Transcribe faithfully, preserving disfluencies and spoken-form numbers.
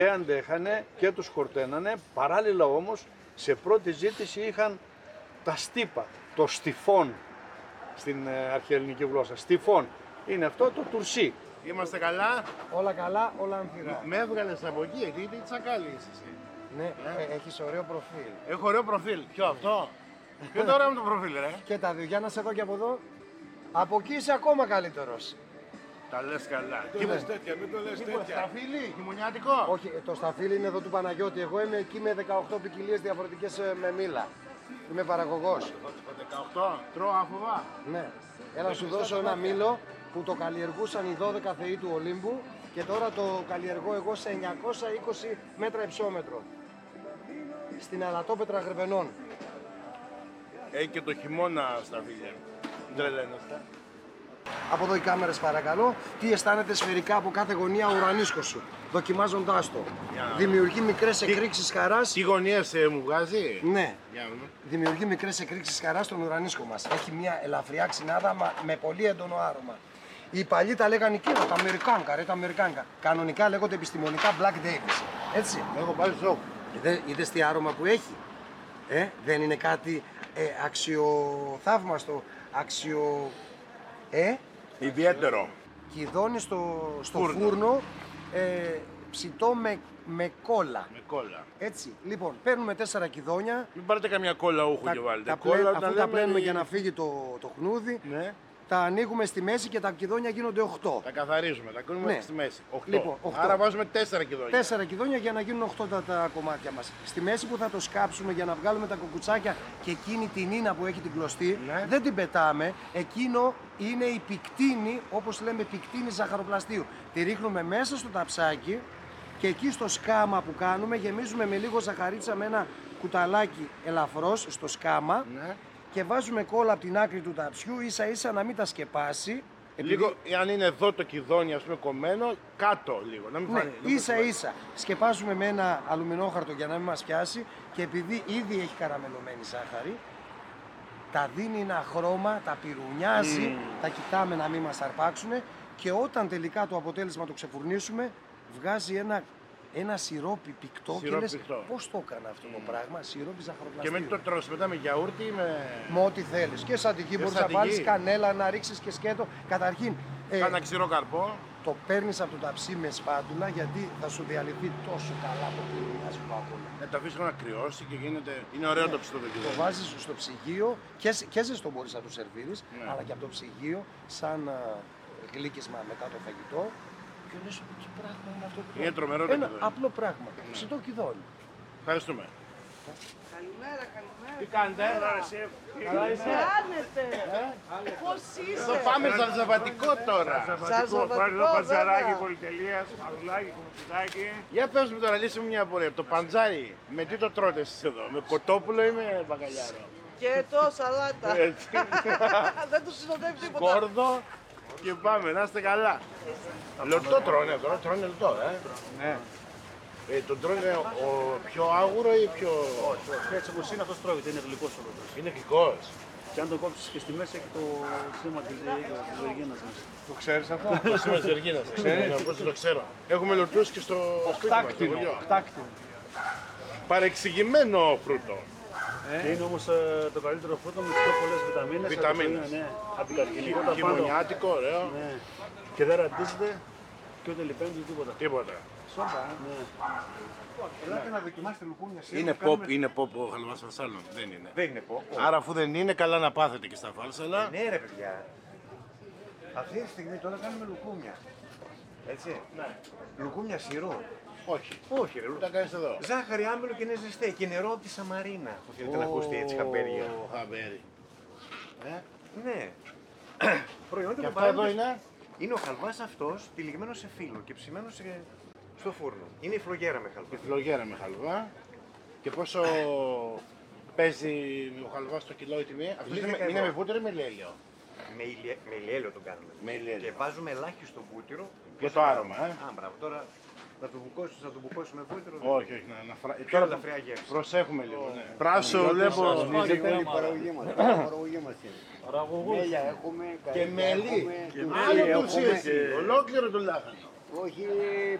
Και αντέχανε και τους χορταίνανε, παράλληλα όμως σε πρώτη ζήτηση είχαν τα στύπα, το στιφόν στην αρχαιελληνική γλώσσα. Στιφόν είναι αυτό το τουρσί. Είμαστε καλά. Όλα καλά, όλα αμφιρά. Με έβγαλες από εκεί, γιατί τι τσακάλι είσαι εσύ. Ναι, ε, έχεις ωραίο προφίλ. Έχω ωραίο προφίλ. Ποιο αυτό? Ποιο το ωραίο με το προφίλ, ρε. Και τα δύο, για να σε δω και από εδώ. Από εκεί είσαι ακόμα καλύτερος. Τα λες καλά. Μην το λες τέτοια, μην το λες τέτοια. Σταφύλι, χειμωνιάτικο. Όχι, το σταφύλι είναι εδώ του Παναγιώτη. Εγώ είμαι εκεί με δεκαοκτώ ποικιλίες διαφορετικές ε, με μήλα. Είμαι παραγωγός. δεκαοκτώ, τρώω άφοβα. Ναι. Έλα να σου δώσω ένα μήλο που το καλλιεργούσαν οι δώδεκα θεοί του Ολύμπου και τώρα το καλλιεργώ εγώ σε εννιακόσια είκοσι μέτρα υψόμετρο. Στην Αλατόπετρα Γρεβενών. Έχει και το χειμώνα σταφύλια. Τρελαίνεστε. Από εδώ οι κάμερες παρακαλώ. Τι αισθάνεται σφαιρικά από κάθε γωνία ο ουρανίσκος σου. Δοκιμάζοντάς το. Για... Δημιουργεί μικρές εκρήξεις χαράς. Τι γωνίες ε, μου βγάζει? Ναι. Για να... Δημιουργεί μικρές εκρήξεις χαράς στον ουρανίσκο μας. Έχει μια ελαφριά ξινάδα μα με πολύ έντονο άρωμα. Οι παλιοί τα λέγανε κύρα, τα Αμερικάνκα, ρε, τα Αμερικάνκα. Κανονικά λέγονται επιστημονικά Black Davis. Έτσι. Έχω πάρει σοκ. Είδε, είδες τι άρωμα που έχει. Ε, δεν είναι κάτι ε, αξιοθαύμαστο, αξιο... Ε, Ιδιαίτερο. κηδώνει στο, στο Φούρνο. φούρνο, ε, ψητό με, με κόλλα. Με κόλλα. Έτσι, λοιπόν, παίρνουμε τέσσερα κηδόνια. Μην πάρετε καμιά κόλλα ούχου και βάλετε. τα Κόλλα, πλέ, όταν αφού τα λέμε πλένουμε η- για να φύγει το, το χνούδι, Ναι. τα ανοίγουμε στη μέση και τα κηδόνια γίνονται οκτώ. Τα καθαρίζουμε, τα κάνουμε Ναι. στη μέση. οκτώ. Λοιπόν, οκτώ. Άρα βάζουμε τέσσερα κιλόγια. Τέσσερα κηδόνια για να γίνουν οκτώ τα, τα κομμάτια μας. Στη μέση που θα το σκάψουμε για να βγάλουμε τα κουκουτσάκια και εκείνη την ίνα που έχει την κλωστή, Ναι. δεν την πετάμε. Εκείνο είναι η πικτίνη, όπως λέμε πικτίνη ζαχαροπλαστείου. Τη ρίχνουμε μέσα στο ταψάκι και εκεί στο σκάμα που κάνουμε γεμίζουμε με λίγο ζαχαρίτσα με ένα κουταλάκι ελαφρώς στο σκάμα Ναι. και βάζουμε κόλλα από την άκρη του ταψιού ίσα ίσα να μην τα σκεπάσει. Λίγο, αν είναι εδώ το κηδόνι, ας πούμε, κομμένο, κάτω λίγο. Να μην Ναι, φανεί. να μην ίσα φανεί. ίσα. Σκεπάζουμε με ένα αλουμινόχαρτο για να μην μας πιάσει και επειδή ήδη έχει καραμελωμένη ζάχαρη, τα δίνει ένα χρώμα, τα πυρουνιάζει, τα κοιτάμε να μην μας αρπάξουν και όταν τελικά το αποτέλεσμα το ξεφουρνίσουμε, βγάζει ένα, ένα σιρόπι πικτό και Σιρόπι λες πικτό. πώς το έκανα αυτό το πράγμα, σιρόπι Και ζαχαροπλαστείου. με τι το τρως, μετά με γιαούρτι ή με. Με ό,τι θέλεις. Και σαντική μπορείς να σαντική. βάλεις κανέλα, να ρίξεις και σκέτο. Καταρχήν, ε, Κάνα ξηρό καρπό. το παίρνεις από το ταψί με σπάτουλα γιατί θα σου διαλυθεί τόσο καλά το πυρουνιάζει που απ' όλα. Να το αφήσουμε να κρυώσει και γίνεται. Είναι ωραίο το ψητό το Το κηδόνι. βάζεις στο ψυγείο και, σε- και ζεστό μπορείς να το σερβίρεις, Ναι. αλλά και από το ψυγείο σαν α, γλύκισμα μετά το φαγητό. Και λες, τι πράγμα είναι αυτό. το Είναι πράγμα?» τρομερό το Ένα κηδόνι. απλό πράγμα. Ψητό κηδόνι. Ευχαριστούμε. Καλημέρα, καλημέρα. Τι κάνετε, Καλά Τι είσαι. κάνετε, πώς Το είστε. πάμε ζαρζαβατικό τώρα. Ζαρζαβατικό, βέβαια. πολυτελείας, μαγουλάκι, κουμπουτάκι. Για πες μου τώρα, λύσουμε μια απορία. Το παντζάρι, με τι το τρώτε εσείς εδώ, με κοτόπουλο ή με μπακαλιάρο? Και το σαλάτα. Έτσι. Δεν του συνοδεύει τίποτα. Κόρδο και πάμε, να είστε καλά. Λεπτό τρώνε τώρα, τρώνε λεπτό, ε. Ναι. Ε, τον τρώνε ο πιο άγουρο ή πιο... Όχι, έτσι όπως είναι αυτός τρώγεται, είναι γλυκός ολόκληρος. Είναι γλυκός. Και αν το κόψεις και στη μέση έχει το σήμα της Γεωργίνας μέσα. Το ξέρεις αυτό? Το σήμα της Γεωργίνας, ξέρεις, πώς το ξέρω. Έχουμε λορτούς και στο σπίτι μας, στο χωριό. Κτάκτινο. Παρεξηγημένο φρούτο. Και είναι όμως ε, το καλύτερο φρούτο με τις πιο πολλές βιταμίνες. Βιταμίνες. Ναι, αντικαρκυνικό τα πάντα. Χειμωνιάτικο, ωραίο. Ναι. Και δεν ραντίζεται και ούτε λιπένει ούτε τίποτα. Τίποτα. Σόπα, ναι. Ελάτε να δοκιμάσετε λουκούμια σήμερα. Είναι Κάνουμε- pop, είναι pop ο χαλβάς φασάλων. Δεν είναι. Δεν είναι πω. Άρα αφού δεν είναι, καλά να πάθετε και στα φάλσαλα. Ναι ρε παιδιά. Αυτή τη στιγμή τώρα κάνουμε λουκούμια. Έτσι. Ναι. Λουκούμια σιρού. Όχι. Όχι ρε. Πού τα κάνεις εδώ? Ζάχαρη, άμυλο και είναι ζεστέ. Και νερό από τη Σαμαρίνα. Που θέλετε να ακούσετε έτσι χαμπέρια. Ω, χαμπέρι. Ε, Ναι. Προϊόν Και του αυτά εδώ είναι. Είναι ο χαλβάς αυτός τυλιγμένος σε φύλλο και ψημένος σε... στο φούρνο. Είναι η φλογέρα με χαλβά. Η φλογέρα με χαλβά. Και πόσο παίζει ο χαλβάς το κιλό η τιμή? Αυτός είναι, δέκα με- είναι ευρώ. με βούτυρο ή με λέλιο? Με, ηλιε... με ηλιέλαιο τον κάνουμε. Με ηλιέλαιο. Και βάζουμε ελάχιστο βούτυρο. Για το άρωμα, ε. Α, μπράβο. Τώρα θα το μπουκώσεις, θα το μπουκώσουμε βούτυρο. Όχι, όχι, να, να φρα... Πιο ελαφριά γεύση. προσέχουμε λίγο. Ναι. Πράσο βλέπω. Η παραγωγή μας, η παραγωγή μας είναι. Παραγωγούς. Μέλια έχουμε, Και καρύδια μέλι. έχουμε, Άλλο έχουμε τουρσί εσύ. και- Ολόκληρο το λάχανο. Όχι